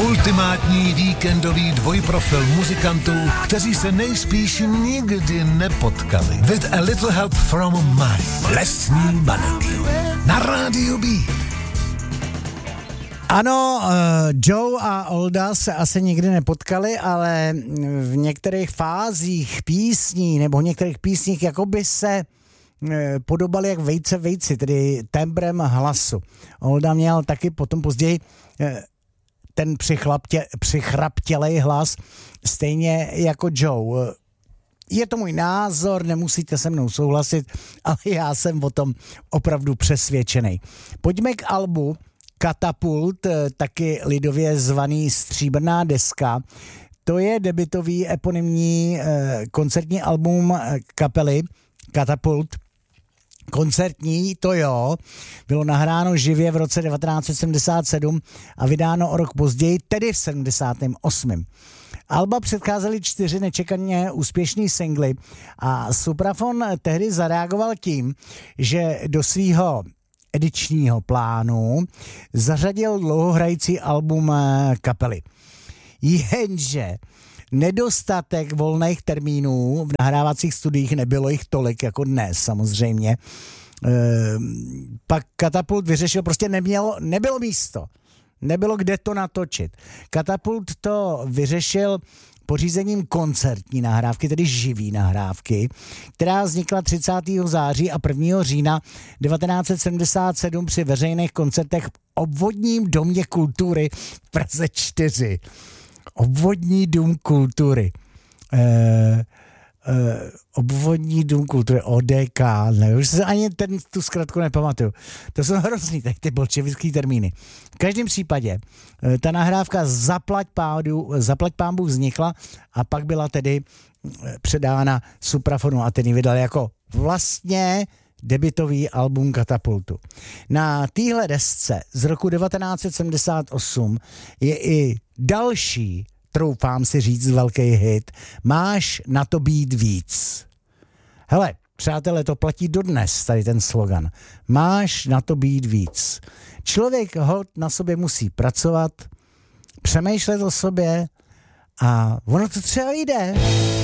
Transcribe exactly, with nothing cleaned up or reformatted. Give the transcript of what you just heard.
Ultimátní víkendový dvojprofil muzikantů, kteří se nejspíš nikdy nepotkali. With a little help from my lesní baneky. Na rádiu B. Ano, uh, Joe a Olda se asi nikdy nepotkali, ale v některých fázích písní nebo v některých písních jakoby se uh, podobali jak vejce vejci, tedy tembrem hlasu. Olda měl taky potom později uh, ten přichlaptě, přichraptělej hlas, stejně jako Joe. Je to můj názor, nemusíte se mnou souhlasit, ale já jsem o tom opravdu přesvědčený. Pojďme k albu Katapult, taky lidově zvaný Stříbrná deska. To je debutový eponymní eh, koncertní album kapely Katapult. Koncertní, to jo, bylo nahráno živě v roce devatenáct set sedmdesát sedm a vydáno o rok později, tedy v sedmdesátém osmém Alba předcházely čtyři nečekaně úspěšný singly a Supraphon tehdy zareagoval tím, že do svýho edičního plánu zařadil dlouhohrající album kapely. Jenže nedostatek volných termínů v nahrávacích studiích, nebylo jich tolik jako dnes samozřejmě. E, pak Katapult vyřešil, prostě nemělo, nebylo místo. Nebylo kde to natočit. Katapult to vyřešil pořízením koncertní nahrávky, tedy živý nahrávky, která vznikla třicátého září a prvního října devatenáct set sedmdesát sedm při veřejných koncertech v Obvodním domě kultury v Praze čtyři. Obvodní dům kultury. Eh, eh, obvodní dům kultury, O D K, ne, už se ani ten, tu zkratku nepamatuju. To jsou hrozný, tak ty bolševický termíny. V každém případě eh, ta nahrávka Zaplať pádu, Zaplať pámbu vznikla a pak byla tedy eh, předána Supraphonu a ten ji vydal jako vlastně debutový album Katapultu. Na téhle desce z roku devatenáct set sedmdesát osm je i další, troufám si říct, velký hit. Máš na to být víc. Hele, přátelé, to platí dodnes, tady ten slogan. Máš na to být víc. Člověk holt na sobě musí pracovat, přemýšlet o sobě a ono to třeba jde.